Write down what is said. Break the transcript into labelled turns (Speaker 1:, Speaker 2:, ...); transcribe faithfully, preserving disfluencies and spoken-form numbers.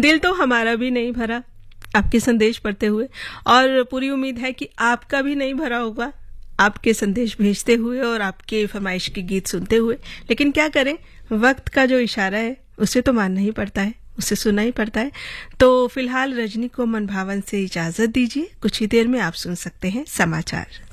Speaker 1: दिल तो हमारा भी नहीं भरा आपके संदेश पढ़ते हुए, और पूरी उम्मीद है कि आपका भी नहीं भरा होगा आपके संदेश भेजते हुए और आपके फरमाइश के गीत सुनते हुए। लेकिन क्या करें, वक्त का जो इशारा है उसे तो मानना ही पड़ता है, उसे सुनना ही पड़ता है। तो फिलहाल रजनी को मनभावन से इजाजत दीजिए, कुछ ही देर में आप सुन सकते हैं समाचार।